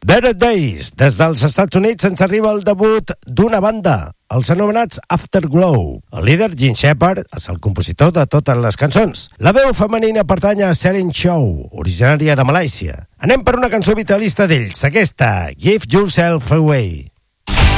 Better Days. Des dels Estats Units ens arriba el debut d'una banda, els anomenats Afterglow. El líder, Gene Shepard, és el compositor de totes les cançons. La veu femenina pertany a Celine Chow, originària de Malàisia. Anem per una cançó vitalista d'ells, aquesta, Give Yourself Away.